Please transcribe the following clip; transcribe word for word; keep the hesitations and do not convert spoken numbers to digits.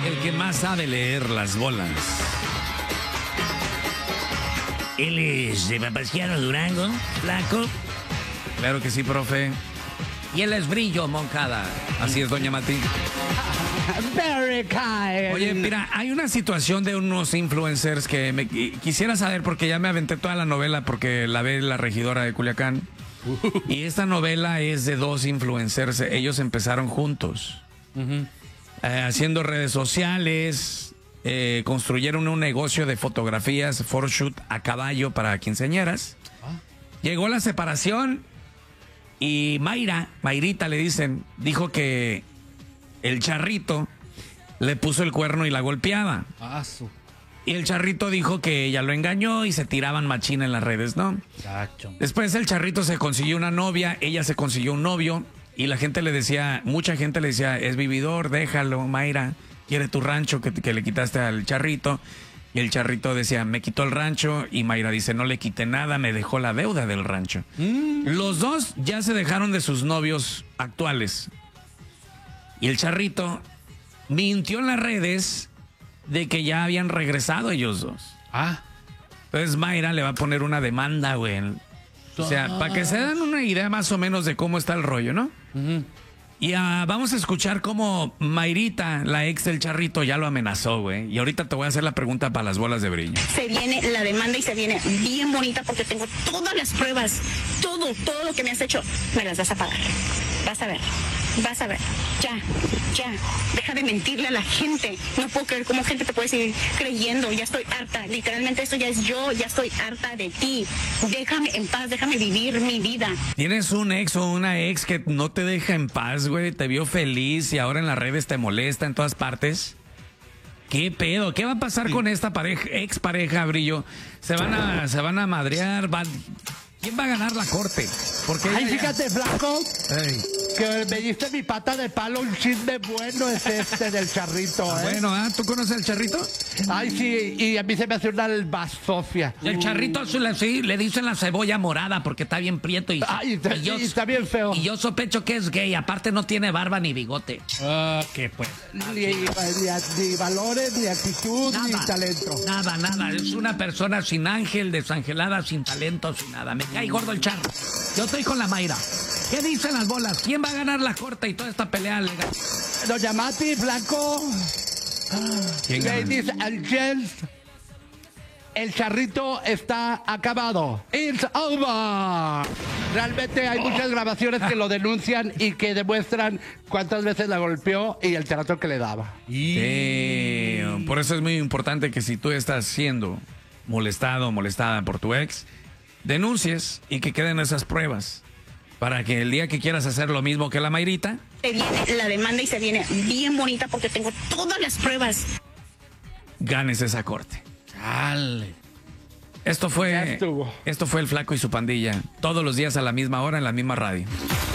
el que más sabe leer las bolas. Él es de Papasquiano, Durango, flaco. Claro que sí, profe. Y él es Brillo, Moncada. Así es, doña Mati. Very kind. Oye, mira, hay una situación de unos influencers que me quisiera saber porque ya me aventé toda la novela porque la ve la regidora de Culiacán. Y esta novela es de dos influencers. Ellos empezaron juntos. Uh-huh. eh, haciendo redes sociales. Eh, construyeron un negocio de fotografías, photoshoot a caballo para quinceañeras. Ah. Llegó la separación y Mayra, Mayrita le dicen, dijo que el charrito le puso el cuerno y la golpeaba. Ah, su. Y el charrito dijo que ella lo engañó y se tiraban machina en las redes, ¿no? Chacho. Después el charrito se consiguió una novia, ella se consiguió un novio y la gente le decía, mucha gente le decía, es vividor, déjalo, Mayra. Quiere tu rancho que, que le quitaste al charrito. Y el charrito decía, me quitó el rancho. Y Mayra dice, no le quité nada, me dejó la deuda del rancho. Mm. Los dos ya se dejaron de sus novios actuales. Y el charrito mintió en las redes de que ya habían regresado ellos dos. Ah. Entonces Mayra le va a poner una demanda, güey. O sea, ah. para que se den una idea más o menos de cómo está el rollo, ¿no? Uh-huh. Y uh, vamos a escuchar cómo Mayrita, la ex del charrito, ya lo amenazó, güey. Y ahorita te voy a hacer la pregunta para las bolas de brillo. Se viene la demanda y se viene bien bonita porque tengo todas las pruebas. Todo, todo lo que me has hecho, me las vas a pagar. Vas a ver, vas a ver. Ya, ya. Deja de mentirle a la gente. No puedo creer cómo gente te puede seguir creyendo. Ya estoy harta. Literalmente esto ya es yo. Ya estoy harta de ti. Déjame en paz, déjame vivir mi vida. ¿Tienes un ex o una ex que no te deja en paz, güey? Te vio feliz y ahora en las redes te molesta en todas partes. ¿Qué pedo? ¿Qué va a pasar sí. con esta pareja, ex pareja, Brillo? Se van a, se van a madrear, van... ¿Quién va a ganar la corte? Porque Ay, ella... fíjate, flaco, Ey. que me diste mi pata de palo, un chisme bueno es este del charrito, ¿eh? Bueno, ¿ah? ¿Tú conoces al charrito? Ay, sí, y a mí se me hace una albasofia. El uh. charrito, sí, le dicen la cebolla morada porque está bien prieto y, Ay, está, y, yo, y está bien feo. Y yo sospecho que es gay, aparte no tiene barba ni bigote. Ah, ¿qué pues? Ni, ni, ni valores, ni actitud, nada, ni talento. Nada, nada, es una persona sin ángel, desangelada, sin talento, sin nada. Me cae gordo el charro. Yo estoy con la Mayra. ¿Qué dicen las bolas? ¿Quién va a ganar la corte y toda esta pelea legal? Doña Mati, Blanco. ¿Quién gana? Ladies and gents, el charrito está acabado. It's over. Realmente hay muchas grabaciones que lo denuncian y que demuestran cuántas veces la golpeó y el trato que le daba. Sí. Por eso es muy importante que si tú estás siendo molestado o molestada por tu ex, denuncies y que queden esas pruebas para que el día que quieras hacer lo mismo que la Mayrita, se viene la demanda y se viene bien bonita porque tengo todas las pruebas. Ganes esa corte. Dale. Esto fue, esto fue el Flaco y su pandilla. Todos los días a la misma hora en la misma radio.